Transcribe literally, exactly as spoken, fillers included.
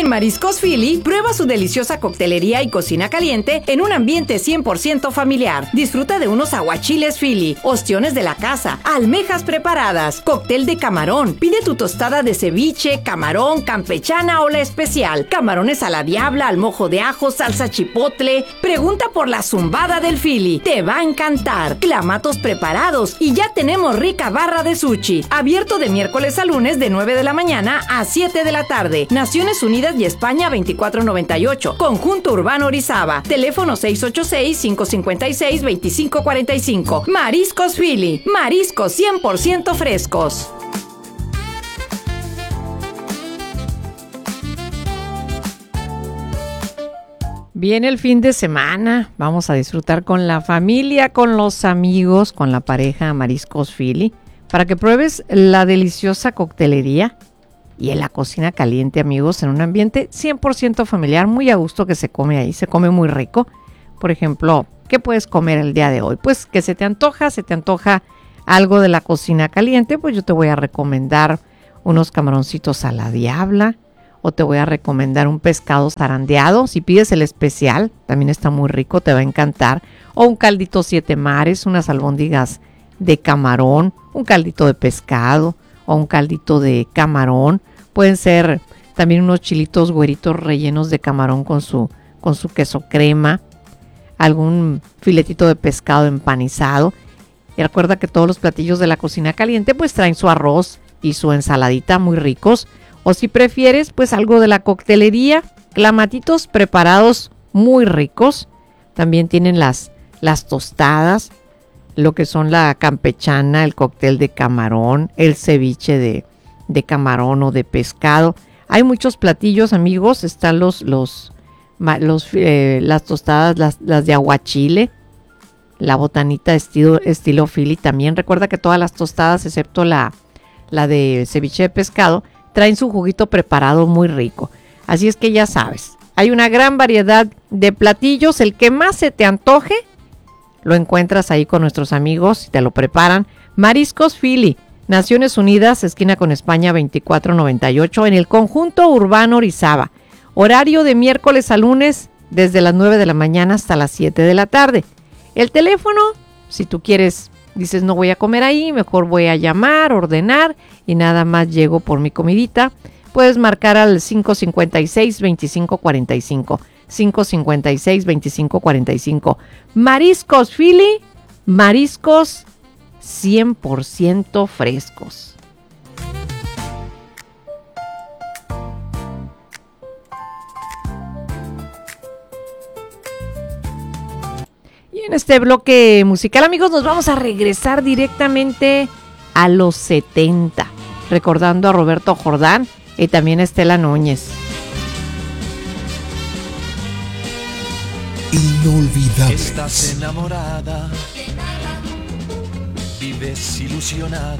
Mariscos Philly prueba su deliciosa coctelería y cocina caliente en un ambiente cien por ciento familiar. Disfruta de unos aguachiles Philly, ostiones de la casa, almejas preparadas, cóctel de camarón. Pide tu tostada de ceviche, camarón, campechana o la especial. Camarones a la diabla, al mojo de ajo, salsa chipotle. Pregunta por la zumbada del Philly. Te va a encantar. Clamatos preparados y ya tenemos rica barra de sushi. Abierto de miércoles a lunes de nueve de la mañana a siete de la tarde. Naciones Unidas y España veinticuatro noventa y ocho. Conjunto Urbano Orizaba. Teléfono seis ocho seis, cinco cinco seis, dos cinco cuatro cinco. Mariscos Philly. Mariscos cien por ciento frescos. Viene el fin de semana, vamos a disfrutar con la familia, con los amigos, con la pareja Mariscos Philly, para que pruebes la deliciosa coctelería y en la cocina caliente, amigos, en un ambiente cien por ciento familiar, muy a gusto que se come ahí, se come muy rico. Por ejemplo, ¿qué puedes comer el día de hoy? Pues que se te antoja, se te antoja algo de la cocina caliente, pues yo te voy a recomendar unos camaroncitos a la diabla, o te voy a recomendar un pescado zarandeado. Si pides el especial, también está muy rico, te va a encantar. O un caldito siete mares, unas albóndigas de camarón, un caldito de pescado o un caldito de camarón. Pueden ser también unos chilitos güeritos rellenos de camarón con su, con su queso crema. Algún filetito de pescado empanizado. Y recuerda que todos los platillos de la cocina caliente pues traen su arroz y su ensaladita muy ricos. O si prefieres, pues algo de la coctelería, clamatitos preparados muy ricos. También tienen las, las tostadas, lo que son la campechana, el cóctel de camarón, el ceviche de, de camarón o de pescado. Hay muchos platillos, amigos. Están los, los, los eh, las tostadas, las, las de aguachile, la botanita estilo, estilo Philly también. Recuerda que todas las tostadas, excepto la, la de ceviche de pescado, traen su juguito preparado muy rico. Así es que ya sabes, hay una gran variedad de platillos. El que más se te antoje, lo encuentras ahí con nuestros amigos y te lo preparan. Mariscos Philly, Naciones Unidas, esquina con España veinticuatro noventa y ocho, en el Conjunto Urbano Orizaba. Horario de miércoles a lunes, desde las nueve de la mañana hasta las siete de la tarde. El teléfono, si tú quieres, dices no voy a comer ahí, mejor voy a llamar, ordenar y nada más llego por mi comidita, puedes marcar al cinco cinco seis, dos cinco cuatro cinco, cinco cinco seis, dos cinco cuatro cinco. Mariscos Philly, mariscos cien por ciento frescos. Y en este bloque musical, amigos, nos vamos a regresar directamente a los setenta, recordando a Roberto Jordán y también a Estela Núñez. Inolvidable. Estás enamorada, vives ilusionada.